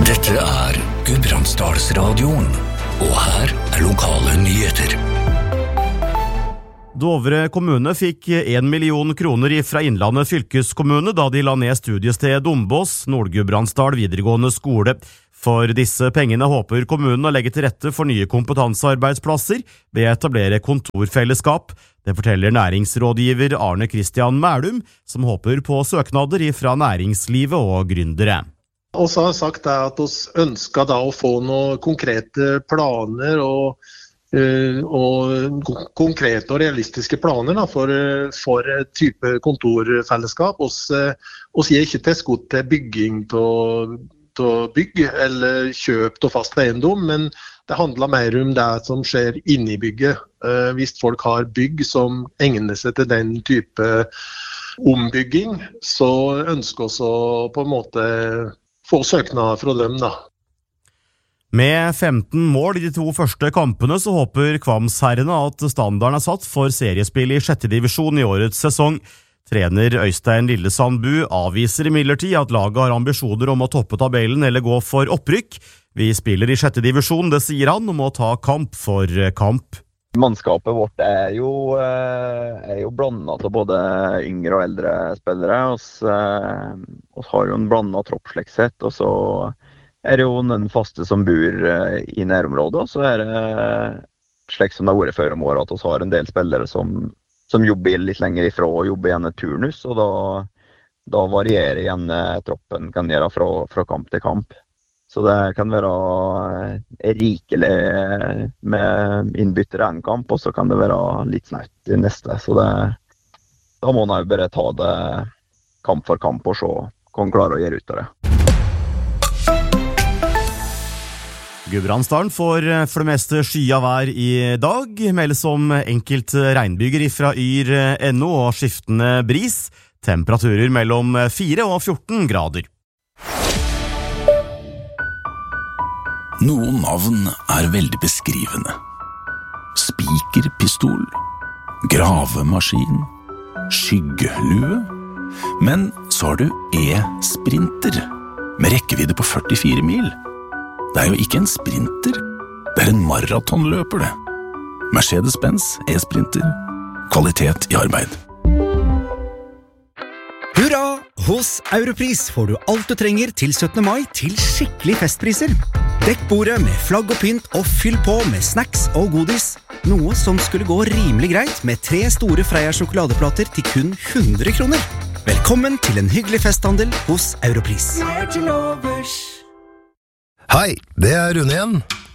Dette Gudbrandsdalsradioen, og her lokale nyheter. Dovre kommune fikk 1 million kroner fra Innlandet fylkeskommune da de la ned studiested Dombås, Nord-Gudbrandsdal videregående skole. For disse pengene håper kommunen å legge til rette for nye kompetansearbeidsplasser ved å etablere kontorfellesskap. Det forteller næringsrådgiver Arne Christian Mælum, som håper på søknader fra næringslivet og gründere. Og så har sagt at vi ønsker da å få noen konkrete planer og konkrete og realistiske planer da, for type kontorfellesskap. Vi gir ikke tilskudd til bygging av bygg eller kjøp av fast eiendom, men det handler mer om det som skjer inne i bygget. Hvis folk har bygg som egner seg til den type ombygging, så ønsker vi å på en måte få søknader fra dem da. Med 15 mål i de 2 første kampene så håper Kvamsherrene at standarden satt for seriespill i 6. divisjon i årets sesong. Trener Øystein Lillesandbu avviser imidlertid at laget har ambisjoner om å toppe tabellen eller gå for opprykk. Vi spiller i 6. divisjon, det sier han, om å ta kamp for kamp. Mannskapet vårt er jo blandet av både yngre og eldre spillere. Vi har jo en blandet tropp slik sett, og så er det jo den faste som bor i nærområdet, og så er det slik som det har vært før om året, at vi har en del spillere som jobber litt lenger ifra og jobber gjerne turnus, og da varierer gjerne troppen kan gjøre fra kamp til kamp. Så det kan være rikelig med innbyttere en kamp, og så kan det være litt snaut i neste. Så da må man jo bare ta det kamp for kamp og se hva man klarer å gjøre ut av det. Gudbrandsdalen får for det meste skya vær i dag, meldes om enkelt regnbyger fra yr.no og skiftende bris. Temperaturer mellom 4 og 14 grader. Noen navn veldig beskrivende. Spikerpistol, gravemaskin, skyggelue. Men så har du e-sprinter, med rekkevidde på 44 mil. Det jo ikke en sprinter, det en maratonløper det. Mercedes-Benz e-sprinter, kvalitet i arbeid. Hurra! Hos Europris får du alt du trenger til 17. mai til skikkelig festpriser. Dekk bordet med flagg og pynt og fyll på med snacks og godis. Noe som skulle gå rimelig greit med 3 store Freia sjokoladeplater til kun 100 kroner. Velkommen til en hyggelig festhandel hos Europris. Hei, det Rune igjen.